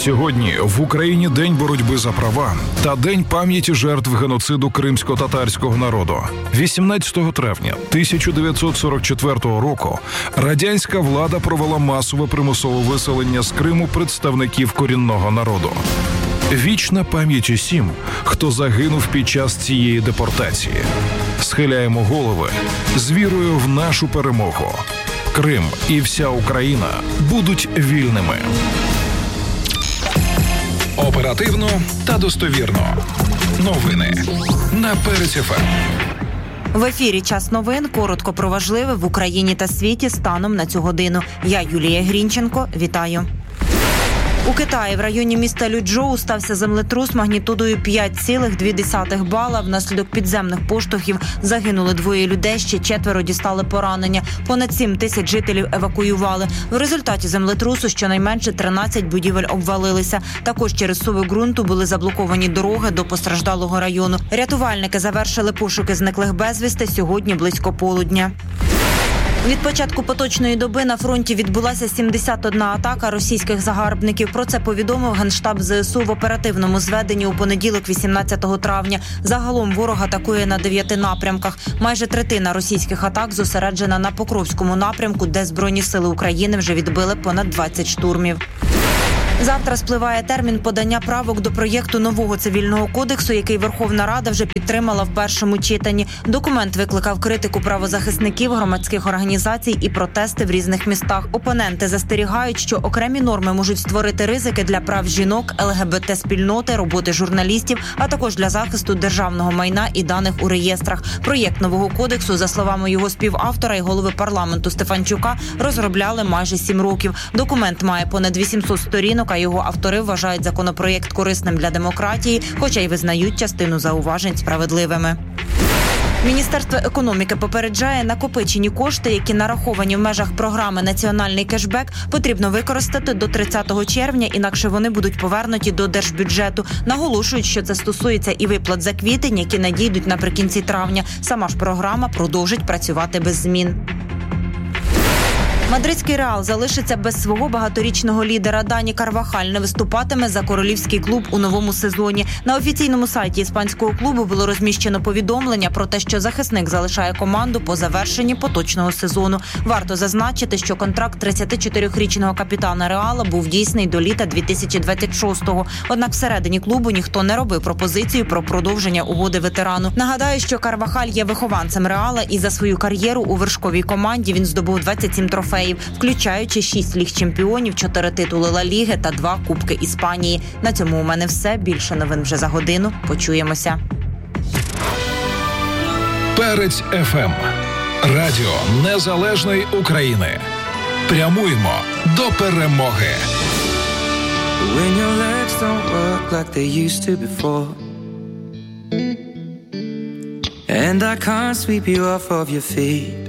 Сьогодні в Україні День боротьби за права та День пам'яті жертв геноциду кримсько-татарського народу. 18 травня 1944 року радянська влада провела масове примусове виселення з Криму представників корінного народу. Вічна пам'ять усім, хто загинув під час цієї депортації. Схиляємо голови з вірою в нашу перемогу. Крим і вся Україна будуть вільними. Оперативно та достовірно. Новини на Перець ФМ. В ефірі «Час новин». Коротко про важливе в Україні та світі станом на цю годину. Я Юлія Грінченко. Вітаю. У Китаї в районі міста Лючжоу стався землетрус магнітудою 5,2 бала. Внаслідок підземних поштовхів загинули 2 людей, ще 4 дістали поранення. Понад 7 тисяч жителів евакуювали. В результаті землетрусу щонайменше 13 будівель обвалилися. Також через суви ґрунту були заблоковані дороги до постраждалого району. Рятувальники завершили пошуки зниклих безвісти сьогодні близько полудня. Від початку поточної доби на фронті відбулася 71 атака російських загарбників. Про це повідомив Генштаб ЗСУ в оперативному зведенні у понеділок, 18 травня. Загалом ворог атакує на 9 напрямках. Майже третина російських атак зосереджена на Покровському напрямку, де Збройні сили України вже відбили понад 20 штурмів. Завтра спливає термін подання правок до проєкту нового цивільного кодексу, який Верховна Рада вже підтримала в першому читанні. Документ викликав критику правозахисників, громадських організацій і протести в різних містах. Опоненти застерігають, що окремі норми можуть створити ризики для прав жінок, ЛГБТ-спільноти, роботи журналістів, а також для захисту державного майна і даних у реєстрах. Проєкт нового кодексу, за словами його співавтора і голови парламенту Стефанчука, розробляли майже 7 років. Документ має понад 800 сторінок, а його автори вважають законопроєкт корисним для демократії, хоча й визнають частину зауважень справедливими. Міністерство економіки попереджає, накопичені кошти, які нараховані в межах програми «Національний кешбек», потрібно використати до 30 червня, інакше вони будуть повернуті до держбюджету. Наголошують, що це стосується і виплат за квітень, які надійдуть наприкінці травня. Сама ж програма продовжить працювати без змін. Мадридський «Реал» залишиться без свого багаторічного лідера. Дані Карвахаль не виступатиме за королівський клуб у новому сезоні. На офіційному сайті іспанського клубу було розміщено повідомлення про те, що захисник залишає команду по завершенні поточного сезону. Варто зазначити, що контракт 34-річного капітана «Реала» був дійсний до літа 2026-го. Однак всередині клубу ніхто не робив пропозицію про продовження угоди ветерану. Нагадаю, що Карвахаль є вихованцем «Реала» і за свою кар'єру у вершковій команді він здобув 27 трофеїв, включаючи 6 ліг чемпіонів, 4 титули Ла Ліги та 2 Кубки Іспанії. На цьому у мене все. Більше новин вже за годину. Почуємося. Перець ФМ. Радіо Незалежної України. Прямуємо до перемоги. When your legs don't work like they used to before, and I can't sweep you off of your feet,